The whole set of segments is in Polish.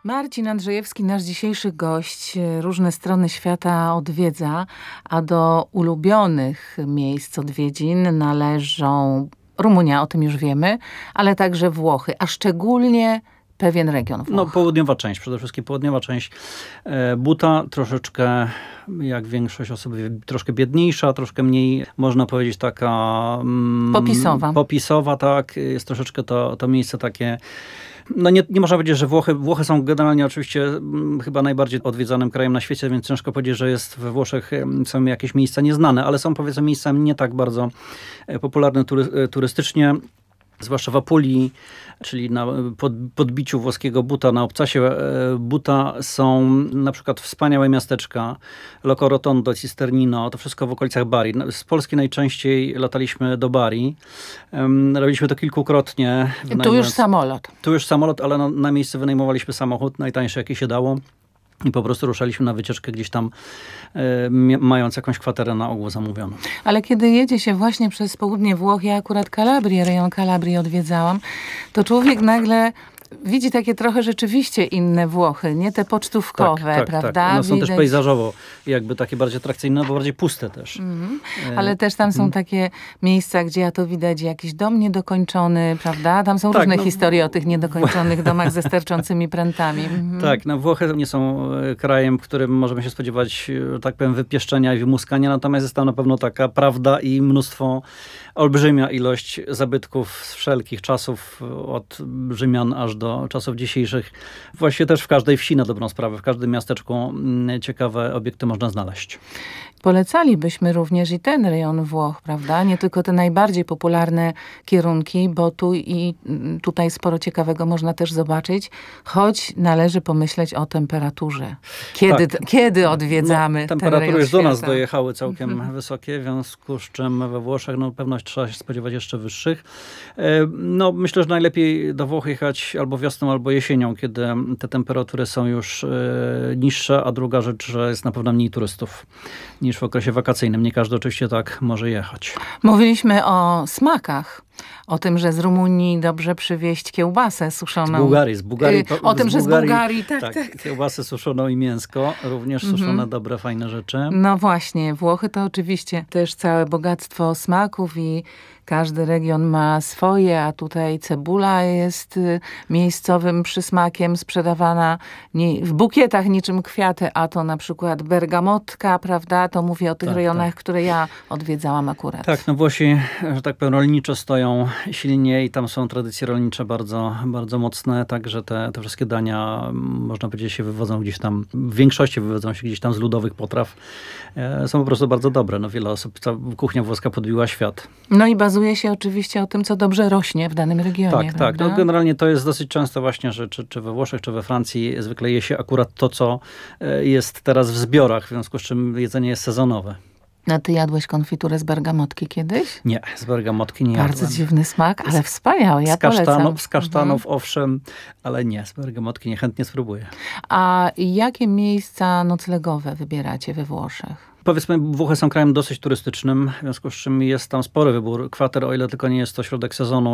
Marcin Andrzejewski, nasz dzisiejszy gość, różne strony świata odwiedza, a do ulubionych miejsc odwiedzin należą Rumunia, o tym już wiemy, ale także Włochy, a szczególnie pewien region Włoch. No, południowa część, przede wszystkim południowa część Buta, troszeczkę, jak większość osób, troszkę biedniejsza, troszkę mniej, można powiedzieć, taka... Popisowa, tak. Jest troszeczkę to miejsce takie... No nie można powiedzieć, że Włochy są generalnie oczywiście chyba najbardziej odwiedzanym krajem na świecie, więc ciężko powiedzieć, że jest we Włoszech są jakieś miejsca nieznane, ale są, powiedzmy, miejsca nie tak bardzo popularne turystycznie. Zwłaszcza w Apulii, czyli na podbiciu włoskiego Buta, na obcasie Buta są na przykład wspaniałe miasteczka, Loco Rotondo, Cisternino, to wszystko w okolicach Bari. Z Polski najczęściej lataliśmy do Bari. Robiliśmy to kilkukrotnie. Tu już samolot. Ale na miejsce wynajmowaliśmy samochód, najtańszy jaki się dało. I po prostu ruszaliśmy na wycieczkę gdzieś tam, mając jakąś kwaterę na ogół zamówioną. Ale kiedy jedzie się właśnie przez południe Włoch, ja akurat rejon Kalabrii odwiedzałam, to człowiek nagle widzi takie trochę rzeczywiście inne Włochy, nie te pocztówkowe, prawda? Tak. One są też pejzażowo jakby takie bardziej atrakcyjne, bo bardziej puste też. Ale też tam są takie miejsca, gdzie ja to widać jakiś dom niedokończony, prawda? Tam są różne historie o tych niedokończonych domach ze sterczącymi prętami. Tak, Włochy nie są krajem, w którym możemy się spodziewać, tak powiem, wypieszczenia i wymuskania, natomiast jest tam na pewno taka prawda i olbrzymia ilość zabytków z wszelkich czasów, od Rzymian aż do czasów dzisiejszych. Właściwie też w każdej wsi, na dobrą sprawę, w każdym miasteczku ciekawe obiekty można znaleźć. Polecalibyśmy również i ten rejon Włoch, prawda? Nie tylko te najbardziej popularne kierunki, bo tu i tutaj sporo ciekawego można też zobaczyć, choć należy pomyśleć o temperaturze. Kiedy odwiedzamy ten rejon temperatury już świata? do nas dojechały całkiem wysokie, w związku z czym we Włoszech pewno trzeba się spodziewać jeszcze wyższych. Myślę, że najlepiej do Włoch jechać albo wiosną, albo jesienią, kiedy te temperatury są już niższe, a druga rzecz, że jest na pewno mniej turystów niż w okresie wakacyjnym. Nie każdy oczywiście tak może jechać. Mówiliśmy o smakach. O tym, że z Rumunii dobrze przywieźć kiełbasę suszoną. Z Bułgarii. Z Bułgarii, tak. Kiełbasę suszoną i mięsko. Również suszone, dobre, fajne rzeczy. No właśnie, Włochy to oczywiście też całe bogactwo smaków i każdy region ma swoje, a tutaj cebula jest miejscowym przysmakiem sprzedawana w bukietach niczym kwiaty, a to na przykład bergamotka, prawda? To mówię o tych rejonach, które ja odwiedzałam akurat. Tak, Włosi, że tak powiem, rolniczo stoją silnie i tam są tradycje rolnicze bardzo, bardzo mocne, także te wszystkie dania, można powiedzieć, się wywodzą gdzieś tam, w większości wywodzą się gdzieś tam z ludowych potraw. Są po prostu bardzo dobre. Wiele osób, kuchnia włoska podbiła świat. No i bazuje się oczywiście o tym, co dobrze rośnie w danym regionie. Tak. Generalnie to jest dosyć często właśnie, że czy we Włoszech, czy we Francji zwykle je się akurat to, co jest teraz w zbiorach, w związku z czym jedzenie jest sezonowe. No ty jadłeś konfiturę z bergamotki kiedyś? Nie, z bergamotki nie Bardzo jadłem. dziwny smak, ale wspaniały, ja polecam. Z kasztanów owszem, ale nie, z bergamotki niechętnie spróbuję. A jakie miejsca noclegowe wybieracie we Włoszech? Powiedzmy, Włochy są krajem dosyć turystycznym, w związku z czym jest tam spory wybór kwater, o ile tylko nie jest to środek sezonu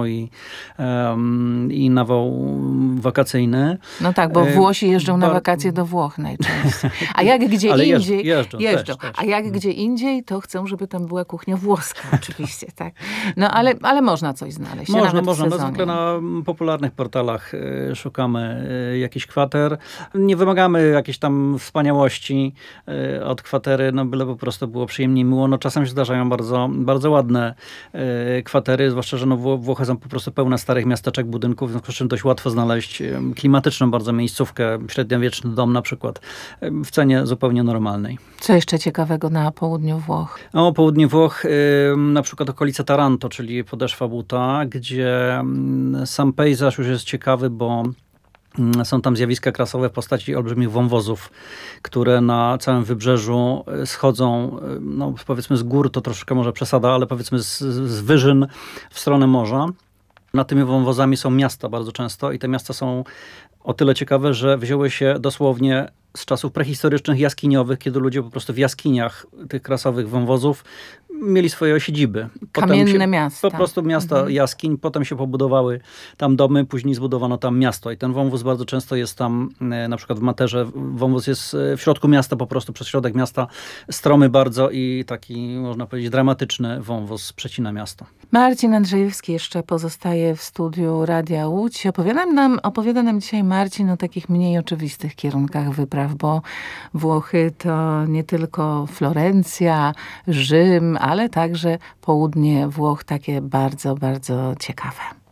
i nawał wakacyjny. No tak, bo Włosi jeżdżą na wakacje do Włoch najczęściej. A jak gdzie indziej... Jeżdżą. A jak gdzie indziej, to chcą, żeby tam była kuchnia włoska, oczywiście, tak. No ale można coś znaleźć. Można. Zwykle na popularnych portalach szukamy jakichś kwater. Nie wymagamy jakiejś tam wspaniałości od kwatery, byle po prostu było przyjemnie miło. Czasem się zdarzają bardzo, bardzo ładne kwatery, zwłaszcza, że Włochy są po prostu pełne starych miasteczek, budynków, w związku z czym dość łatwo znaleźć klimatyczną bardzo miejscówkę, średniowieczny dom na przykład, w cenie zupełnie normalnej. Co jeszcze ciekawego na południu Włoch? Południe Włoch, na przykład okolice Taranto, czyli podeszwa Buta, gdzie sam pejzaż już jest ciekawy, bo są tam zjawiska krasowe w postaci olbrzymich wąwozów, które na całym wybrzeżu schodzą, powiedzmy z gór, to troszkę może przesada, ale powiedzmy z wyżyn w stronę morza. Nad tymi wąwozami są miasta bardzo często i te miasta są o tyle ciekawe, że wzięły się dosłownie z czasów prehistorycznych, jaskiniowych, kiedy ludzie po prostu w jaskiniach tych krasowych wąwozów mieli swoje siedziby. Kamienne miasta. Po prostu miasta jaskiń, potem się pobudowały tam domy, później zbudowano tam miasto i ten wąwóz bardzo często jest tam, na przykład w Materze, wąwóz jest w środku miasta, po prostu przez środek miasta, stromy bardzo i taki, można powiedzieć, dramatyczny wąwóz przecina miasto. Marcin Andrzejewski jeszcze pozostaje w studiu Radia Łódź. Opowiada nam dzisiaj Marcin o takich mniej oczywistych kierunkach wypraw, bo Włochy to nie tylko Florencja, Rzym, ale także południe Włoch takie bardzo, bardzo ciekawe.